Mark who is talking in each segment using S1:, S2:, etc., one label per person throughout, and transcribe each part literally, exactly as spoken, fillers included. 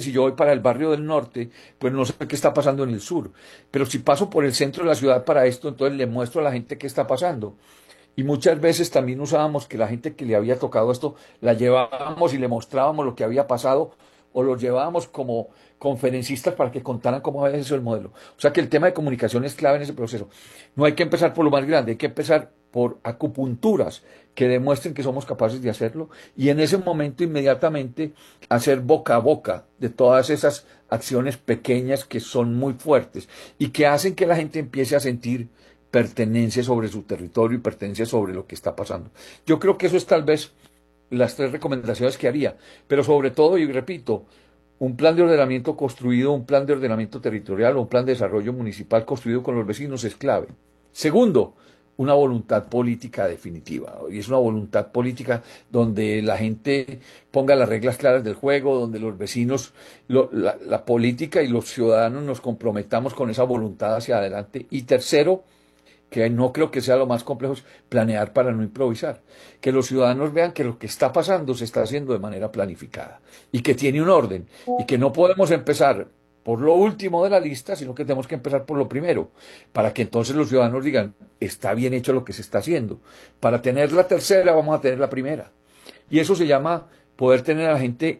S1: si yo voy para el barrio del norte, pues no sé qué está pasando en el sur. Pero si paso por el centro de la ciudad para esto, entonces le muestro a la gente qué está pasando. Y muchas veces también usábamos que la gente que le había tocado esto, la llevábamos y le mostrábamos lo que había pasado, o los llevábamos como conferencistas para que contaran cómo había sido el modelo. O sea que el tema de comunicación es clave en ese proceso. No hay que empezar por lo más grande, hay que empezar por acupunturas que demuestren que somos capaces de hacerlo, y en ese momento inmediatamente hacer boca a boca de todas esas acciones pequeñas que son muy fuertes y que hacen que la gente empiece a sentir pertenencia sobre su territorio y pertenencia sobre lo que está pasando. Yo creo que eso es tal vez las tres recomendaciones que haría, pero sobre todo, y repito, un plan de ordenamiento construido, un plan de ordenamiento territorial o un plan de desarrollo municipal construido con los vecinos es clave. Segundo, una voluntad política definitiva, y es una voluntad política donde la gente ponga las reglas claras del juego, donde los vecinos, lo, la, la política y los ciudadanos nos comprometamos con esa voluntad hacia adelante. Y tercero, que no creo que sea lo más complejo, es planear para no improvisar. Que los ciudadanos vean que lo que está pasando se está haciendo de manera planificada y que tiene un orden y que no podemos empezar por lo último de la lista, sino que tenemos que empezar por lo primero, para que entonces los ciudadanos digan, está bien hecho lo que se está haciendo. Para tener la tercera vamos a tener la primera. Y eso se llama poder tener a la gente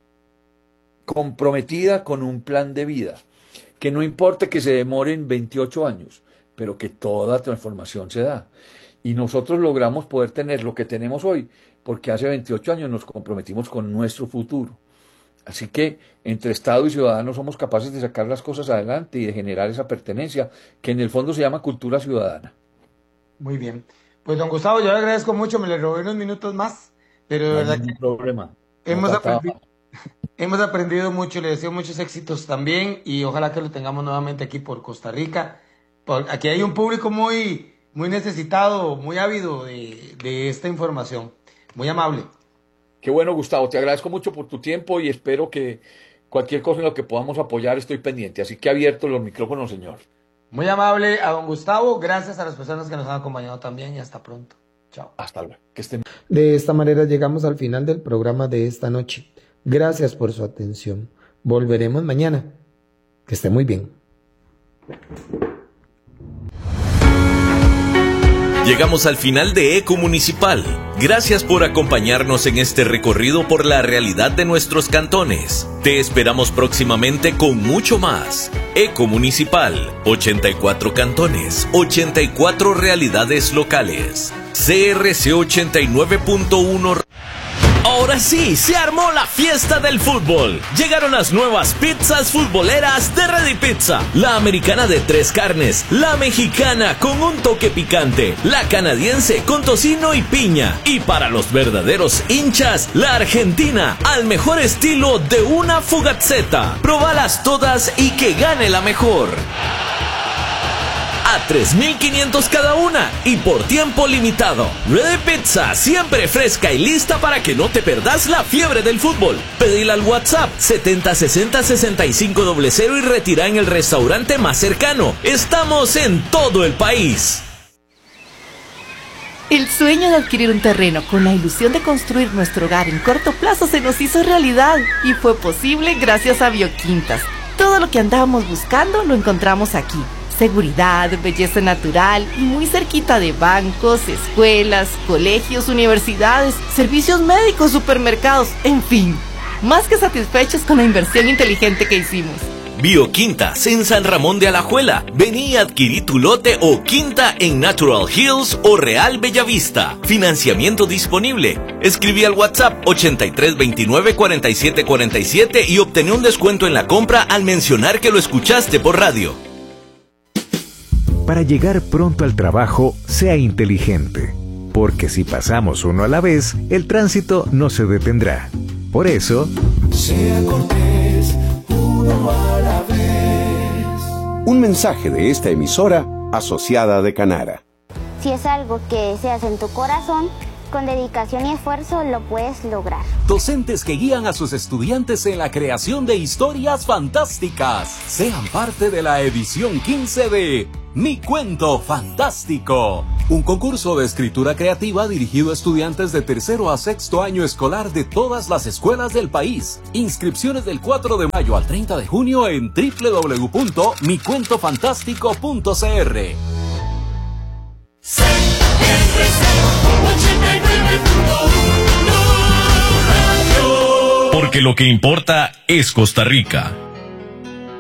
S1: comprometida con un plan de vida, que no importe que se demoren veintiocho años, pero que toda transformación se da. Y nosotros logramos poder tener lo que tenemos hoy, porque hace veintiocho años nos comprometimos con nuestro futuro. Así que entre Estado y ciudadanos somos capaces de sacar las cosas adelante y de generar esa pertenencia, que en el fondo se llama cultura ciudadana.
S2: Muy bien. Pues don Gustavo, yo le agradezco mucho, me le robé unos minutos más, pero de
S1: no
S2: verdad
S1: hay ningún
S2: que
S1: problema.
S2: hemos,
S1: No
S2: aprendido, hemos aprendido mucho, le deseo muchos éxitos también y ojalá que lo tengamos nuevamente aquí por Costa Rica. Por, aquí hay un público muy, muy necesitado, muy ávido de, de esta información. Muy amable.
S1: Qué bueno, Gustavo, te agradezco mucho por tu tiempo y espero que cualquier cosa en lo que podamos apoyar estoy pendiente. Así que abierto los micrófonos, señor.
S2: Muy amable a don Gustavo, gracias a las personas que nos han acompañado también y hasta pronto. Chao.
S1: Hasta luego. Que estén...
S3: De esta manera llegamos al final del programa de esta noche. Gracias por su atención. Volveremos mañana. Que esté muy bien.
S4: Llegamos al final de Eco Municipal. Gracias por acompañarnos en este recorrido por la realidad de nuestros cantones. Te esperamos próximamente con mucho más. Eco Municipal, ochenta y cuatro cantones, ochenta y cuatro realidades locales. C R C ochenta y nueve punto uno. Ahora sí, se armó la fiesta del fútbol. Llegaron las nuevas pizzas futboleras de Ready Pizza. La americana de tres carnes, la mexicana con un toque picante, la canadiense con tocino y piña. Y para los verdaderos hinchas, la argentina al mejor estilo de una fugazzetta. Probalas todas y que gane la mejor. A tres mil quinientos cada una y por tiempo limitado. Ready Pizza, siempre fresca y lista para que no te perdas la fiebre del fútbol. Pedila al WhatsApp setenta sesenta sesenta y cinco cero cero y retira en el restaurante más cercano. Estamos en todo el país.
S5: El sueño de adquirir un terreno con la ilusión de construir nuestro hogar en corto plazo se nos hizo realidad y fue posible gracias a Bioquintas. Todo lo que andábamos buscando lo encontramos aquí. Seguridad, belleza natural y muy cerquita de bancos, escuelas, colegios, universidades, servicios médicos, supermercados, en fin. Más que satisfechos con la inversión inteligente que hicimos.
S4: Bioquintas en San Ramón de Alajuela. Vení y adquirí tu lote o quinta en Natural Hills o Real Bellavista. Financiamiento disponible. Escribí al WhatsApp ochenta y tres veintinueve cuarenta y siete cuarenta y siete y obtené un descuento en la compra al mencionar que lo escuchaste por radio.
S6: Para llegar pronto al trabajo, sea inteligente, porque si pasamos uno a la vez, el tránsito no se detendrá. Por eso,
S7: sea cortés, uno a la vez.
S8: Un mensaje de esta emisora asociada de Canara.
S9: Si es algo que deseas en tu corazón, con dedicación y esfuerzo lo puedes lograr.
S10: Docentes que guían a sus estudiantes en la creación de historias fantásticas. Sean parte de la edición quince de Mi Cuento Fantástico. Un concurso de escritura creativa dirigido a estudiantes de tercero a sexto año escolar de todas las escuelas del país. Inscripciones del cuatro de mayo al treinta de junio en doble u doble u doble u punto mi cuento fantástico punto c r.
S4: Porque lo que importa es Costa Rica.